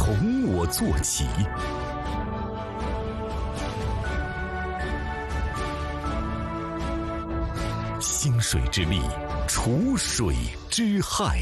从我做起。兴水之利，除水之害。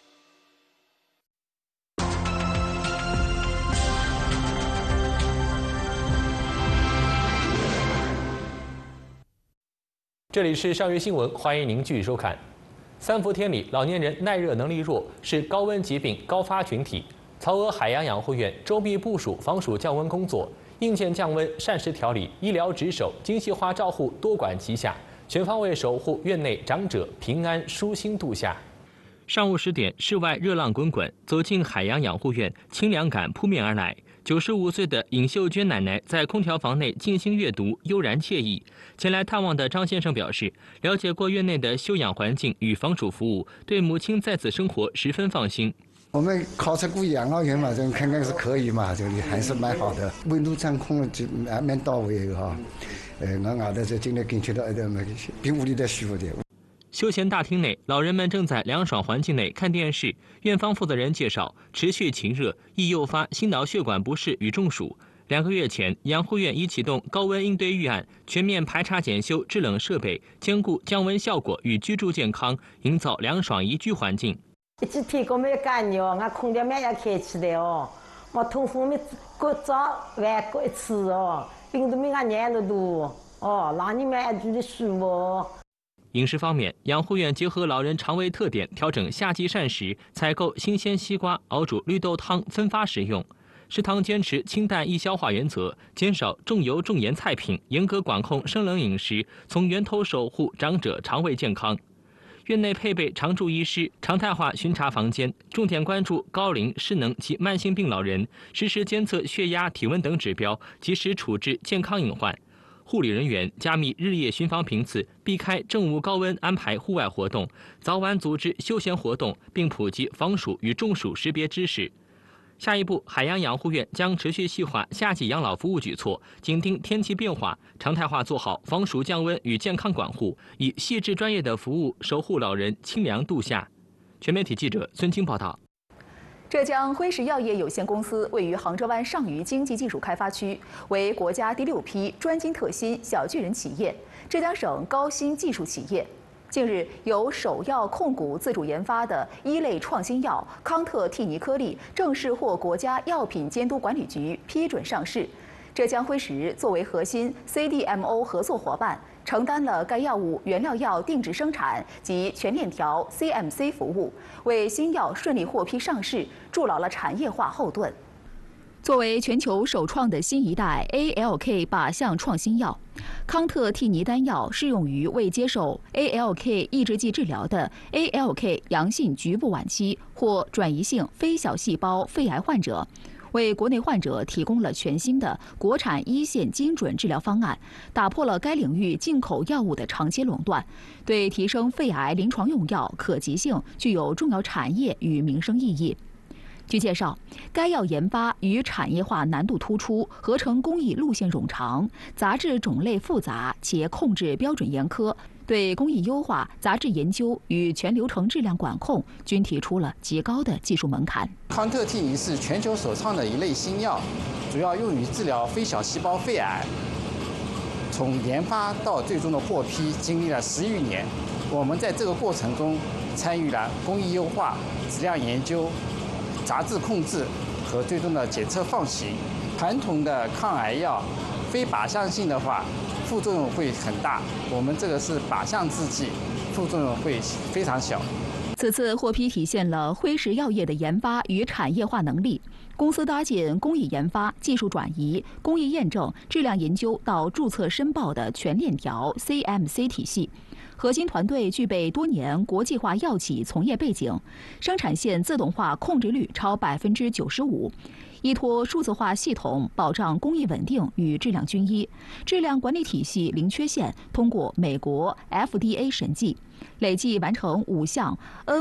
这里是上月新闻，欢迎您继续收看。三伏天里，老年人耐热能力弱，是高温疾病高发群体。曹娥海洋养护院周密部署防暑降温工作，硬件降温、膳食调理、医疗值守、精细化照护多管齐下，全方位守护院内长者平安舒心度夏。上午10点，室外热浪滚滚，走进海洋养护院，清凉感扑面而来。95岁的尹秀娟奶奶在空调房内静心阅读，悠然惬意。前来探望的张先生表示，了解过院内的休养环境与防暑服务，对母亲在此生活十分放心。 我们考察过养老院嘛，这看看是可以嘛，这里还是蛮好的，温度掌控就蛮到位的哈。我外头这今天感觉到比屋里的舒服点。 休闲大厅内，老人们正在凉爽环境内看电视。院方负责人介绍，持续晴热易诱发心脑血管不适与中暑。2个月前，养护院已启动高温应对预案，全面排查检修制冷设备，兼顾降温效果与居住健康，营造凉爽宜居环境。 这天我没干哟，俺空调没也开起来哦，我通风没过早晚过一次哦，病毒没俺热了都哦，让你们也觉得舒服。 饮食方面，养护院结合老人肠胃特点，调整夏季膳食，采购新鲜西瓜，熬煮绿豆汤分发食用。食堂坚持清淡易消化原则，减少重油重盐菜品，严格管控生冷饮食，从源头守护长者肠胃健康。院内配备常驻医师，常态化巡查房间，重点关注高龄、失能及慢性病老人，实时监测血压、体温等指标，及时处置健康隐患。护理人员加密日夜巡防频次，避开正午高温安排户外活动，早晚组织休闲活动，并普及防暑与中暑识别知识。下一步，海洋养护院将持续细化夏季养老服务举措，紧盯天气变化，常态化做好防暑降温与健康管护，以细致专业的服务守护老人清凉度夏。全媒体记者孙青报道。 浙江辉石药业有限公司位于杭州湾上虞经济技术开发区，为国家第6批专精特新小巨人企业，浙江省高新技术企业。近日，由首药控股自主研发的一类创新药康特替尼颗粒正式获国家药品监督管理局批准上市。浙江辉石作为核心 CDMO 合作伙伴，承担了该药物原料药定制生产及全链条 CMC 服务，为新药顺利获批上市筑牢了产业化后盾。作为全球首创的新一代 ALK 靶向创新药，康特替尼丹药适用于未接受 ALK 抑制剂治疗的 ALK 阳性局部晚期或转移性非小细胞肺癌患者，为国内患者提供了全新的国产一线精准治疗方案，打破了该领域进口药物的长期垄断，对提升肺癌临床用药可及性具有重要产业与民生意义。据介绍，该药研发与产业化难度突出，合成工艺路线冗长，杂质种类复杂且控制标准严苛，对工艺优化、杂质研究与全流程质量管控均提出了极高的技术门槛。 康特替尼是全球首创的一类新药，主要用于治疗非小细胞肺癌。从研发到最终的获批，经历了10余年。我们在这个过程中参与了工艺优化、质量研究、杂质控制和最终的检测放行。传统的抗癌药，非靶向性的话，副作用会很大。我们这个是靶向制剂，副作用会非常小。 此次获批体现了辉石药业的研发与产业化能力。公司搭建工艺研发、技术转移、工艺验证、质量研究到注册申报的全链条 CMC 体系。核心团队具备多年国际化药企从业背景，生产线自动化控制率超95%，依托数字化系统保障工艺稳定与质量均一，质量管理体系零缺陷，通过美国 FDA 审计，累计完成5项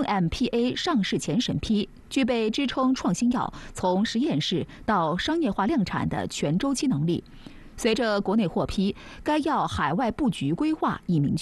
NMPA 上市前审批，具备支撑创新药从实验室到商业化量产的全周期能力。随着国内获批，该药海外布局规划已明确。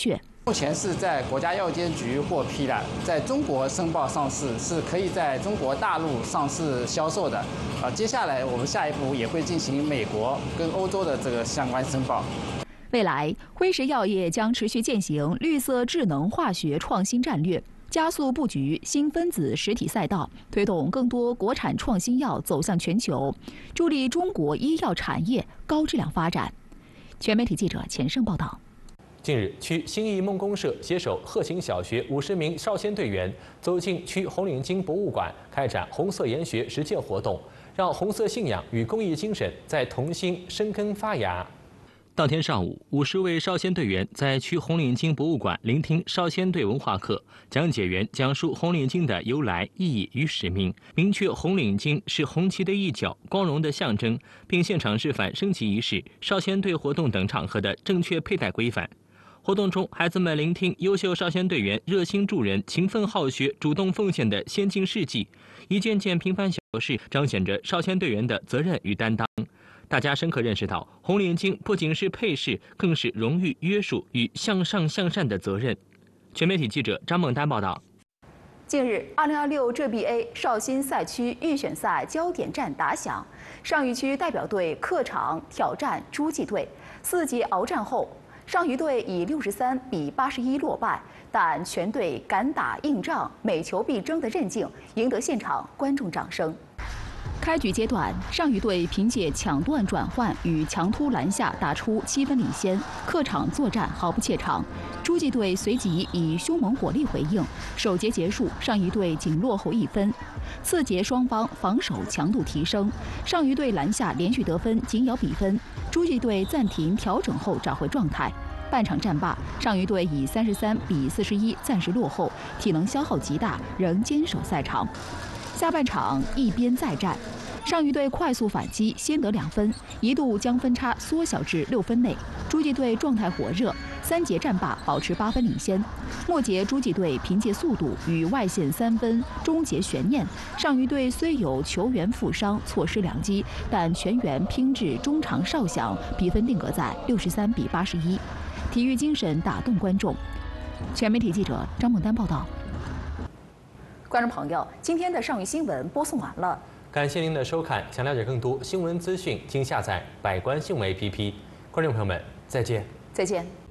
目前是在国家药监局获批了，在中国申报上市，是可以在中国大陆上市销售的。接下来我们下一步也会进行美国跟欧洲的这个相关申报。 未来，辉石药业将持续践行绿色智能化学创新战略，加速布局新分子实体赛道，推动更多国产创新药走向全球，助力中国医药产业高质量发展。全媒体记者钱胜报道。 近日，区新义梦公社携手鹤行小学50名少先队员走进区红领巾博物馆，开展红色研学实践活动，让红色信仰与公益精神在童心生根发芽。当天上午，50位少先队员在区红领巾博物馆聆听少先队文化课，讲解员讲述红领巾的由来、意义与使命，明确红领巾是红旗的一角、光荣的象征，并现场示范升旗仪式、少先队活动等场合的正确佩戴规范。活动中，孩子们聆听优秀少先队员热心助人、勤奋好学、主动奉献的先进事迹，一件件平凡小事彰显着少先队员的责任与担当。大家深刻认识到，红领巾不仅是配饰，更是荣誉、约束与向上向善的责任。全媒体记者张梦丹报道。 近日，2026 GBA 绍兴赛区预选赛焦点战打响，上虞区代表队客场挑战诸暨队，4节鏖战后，上虞队以63比81落败，但全队敢打硬仗、每球必争的韧劲，赢得现场观众掌声。开局阶段，上虞队凭借抢断转换与强突篮下打出7分领先，客场作战毫不怯场。诸暨队随即以凶猛火力回应，首节结束，上虞队仅落后1分。次节双方防守强度提升，上虞队篮下连续得分紧咬比分，诸暨队暂停调整后找回状态。半场战罢，上虞队以33比41暂时落后，体能消耗极大，仍坚守赛场。下半场一边再战，上虞队快速反击，先得2分，一度将分差缩小至6分内。诸暨队状态火热，3节战罢保持8分领先。末节诸暨队凭借速度与外线3分终结悬念。上虞队虽有球员负伤，错失2击，但全员拼至中场哨响，比分定格在63比81。体育精神打动观众。全媒体记者张梦丹报道。观众朋友，今天的上虞新闻播送完了， 感谢您的收看。想了解更多新闻资讯，请下载百官新闻 APP。观众朋友们，再见。 再见。